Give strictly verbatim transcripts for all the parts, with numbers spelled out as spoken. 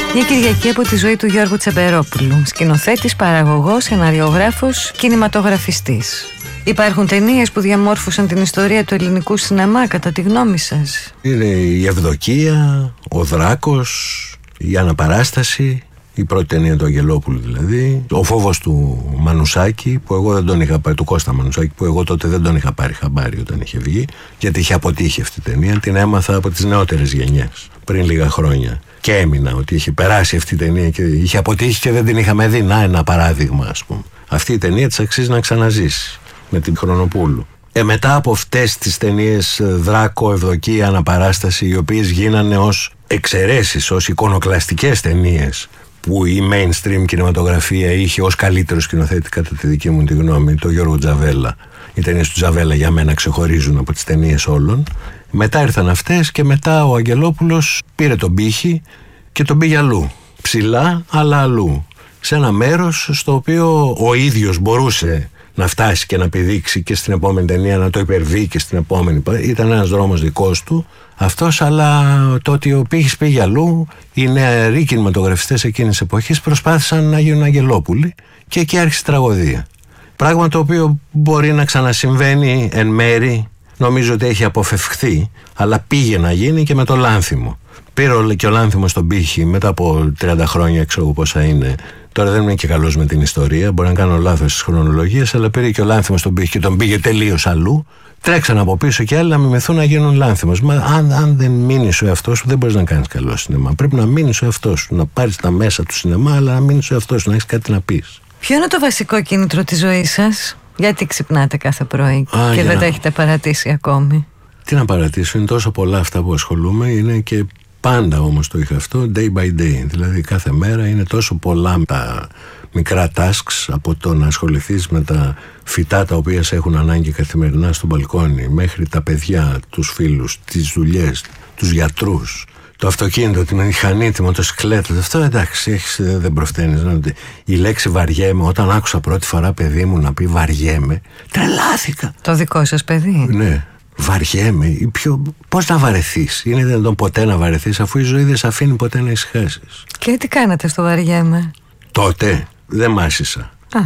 Μια Κυριακή από τη ζωή του Γιώργου Τσεμπερόπουλου, σκηνοθέτης, παραγωγός, σεναριογράφος, κινηματογραφιστής. Υπάρχουν ταινίες που διαμόρφωσαν την ιστορία του ελληνικού σινεμά, κατά τη γνώμη σας? Είναι η Ευδοκία, ο Δράκος, η Αναπαράσταση, η πρώτη ταινία του Αγγελόπουλου δηλαδή, ο Φόβος του Μανουσάκη, που εγώ δεν τον είχα πάρει, του Κώστα Μανουσάκη, που εγώ τότε δεν τον είχα πάρει χαμπάρι όταν είχε βγει, γιατί είχε αποτύχει αυτή η ταινία. Την έμαθα από τις νεότερες γενιές πριν λίγα χρόνια. Και έμεινα ότι είχε περάσει αυτή η ταινία και είχε αποτύχει και δεν την είχαμε δει. Να, ένα παράδειγμα, ας πούμε. Αυτή η ταινία της αξίζει να ξαναζήσει με την Χρονοπούλου. Ε, μετά από αυτές τις ταινίες Δράκο, Ευδοκία, Αναπαράσταση, οι οποίες γίνανε ως εξαιρέσεις, ως εικονοκλαστικές ταινίες, που η mainstream κινηματογραφία είχε ως καλύτερο σκηνοθέτη, κατά τη δική μου τη γνώμη, το Γιώργο Τζαβέλα. Οι ταινίες του Τζαβέλα για μένα ξεχωρίζουν από τις ταινίες όλων. Μετά ήρθαν αυτές και μετά ο Αγγελόπουλος πήρε τον πύχη και τον πήγε αλλού. Ψηλά, αλλά αλλού. Σε ένα μέρος στο οποίο ο ίδιος μπορούσε να φτάσει και να πηδήξει και στην επόμενη ταινία, να το υπερβεί και στην επόμενη. Ήταν ένας δρόμος δικός του αυτός, αλλά το ότι ο πύχης πήγε αλλού, οι νεαροί κινηματογραφιστές εκείνης της εποχής προσπάθησαν να γίνουν Αγγελόπουλοι και εκεί άρχισε η τραγωδία. Πράγμα το οποίο μπορεί να ξανασυμβαίνει εν μέρη, νομίζω ότι έχει αποφευχθεί, αλλά πήγε να γίνει και με το Λάνθιμο. Πήρε και ο Λάνθιμος στον πύχη μετά από τριάντα χρόνια, ξέρω εγώ πόσα είναι. Τώρα δεν είμαι και καλός με την ιστορία, μπορεί να κάνω λάθος στις χρονολογίες, αλλά πήρε και ο Λάνθιμος στον πύχη και τον πήγε τελείως αλλού. Τρέξαν από πίσω και άλλοι να μιμηθούν να γίνουν Λάνθιμος. Μα αν, αν δεν μείνεις ο εαυτός σου, δεν μπορείς να κάνεις καλό σινεμά. Πρέπει να μείνεις ο εαυτός σου, να πάρεις τα μέσα του σινεμά, αλλά να μείνεις ο εαυτός σου, να έχεις κάτι να πεις. Ποιο είναι το βασικό κίνητρο της ζωής σας? Γιατί ξυπνάτε κάθε πρωί Α, και δεν να... τα έχετε παρατήσει ακόμη? Τι να παρατήσω, είναι τόσο πολλά αυτά που ασχολούμαι, είναι και πάντα όμως το είχα αυτό, day by day. Δηλαδή κάθε μέρα είναι τόσο πολλά τα μικρά tasks, από το να ασχοληθείς με τα φυτά τα οποία σε έχουν ανάγκη καθημερινά στο μπαλκόνι, μέχρι τα παιδιά, τους φίλους, τις δουλειές, τους γιατρούς, το αυτοκίνητο, τη μηχανή, τη μοτοσυκλέτα. Αυτό εντάξει, έχεις, δεν προφταίνεις. Η λέξη βαριέμαι, όταν άκουσα πρώτη φορά παιδί μου να πει βαριέμαι, τρελάθηκα. Το δικό σας παιδί? Ναι. Βαριέμαι, πιο... πώς να βαρεθείς? Είναι δυνατόν ποτέ να βαρεθείς, αφού η ζωή δεν σε αφήνει ποτέ να ησυχάσεις? Και τι κάνατε στο βαριέμαι? Τότε δεν μάσησα. Α,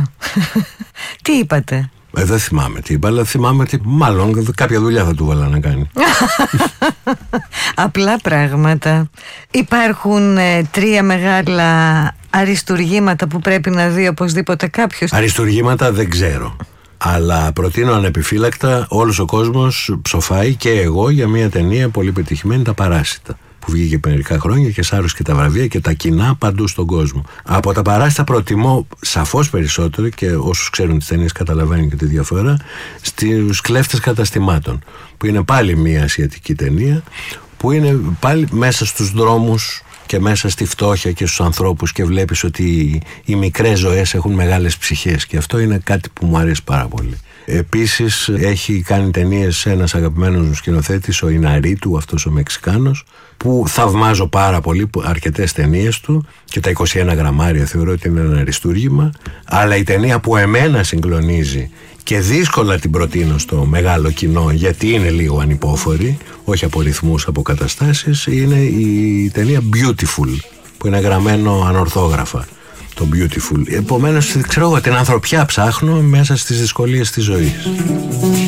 τι είπατε? Ε, δεν θυμάμαι τι είπα, αλλά θυμάμαι ότι μάλλον κάποια δουλειά θα του βάλα να κάνει. Απλά πράγματα. Υπάρχουν ε, τρία μεγάλα αριστουργήματα που πρέπει να δει οπωσδήποτε κάποιος. Αριστουργήματα δεν ξέρω, αλλά προτείνω ανεπιφύλακτα, όλος ο κόσμος ψοφάει και εγώ για μια ταινία πολύ πετυχημένη, Τα Παράσιτα, που βγήκε πριν μερικά χρόνια και σάρωσε και τα βραβεία και τα κοινά παντού στον κόσμο. Από Τα Παράσιτα προτιμώ σαφώς περισσότερο, και όσους ξέρουν τις ταινίες καταλαβαίνουν και τη διαφορά, στους Κλέφτες Καταστημάτων, που είναι πάλι μια ασιατική ταινία, που είναι πάλι μέσα στους δρόμους και μέσα στη φτώχεια και στους ανθρώπους, και βλέπεις ότι οι μικρές ζωές έχουν μεγάλες ψυχές, και αυτό είναι κάτι που μου αρέσει πάρα πολύ. Επίσης έχει κάνει ταινίες ένας αγαπημένος μου σκηνοθέτης, ο Ιναρίτου, αυτός ο Μεξικάνος, που θαυμάζω πάρα πολύ, αρκετές ταινίες του, και τα είκοσι ένα γραμμάρια θεωρώ ότι είναι ένα αριστούργημα. Αλλά η ταινία που εμένα συγκλονίζει και δύσκολα την προτείνω στο μεγάλο κοινό, γιατί είναι λίγο ανυπόφορη, όχι από ρυθμούς, από καταστάσεις, είναι η ταινία Beautiful, που είναι γραμμένο ανορθόγραφα, το Beautiful. Επομένως, ξέρω εγώ, την ανθρωπιά ψάχνω μέσα στις δυσκολίες της ζωής.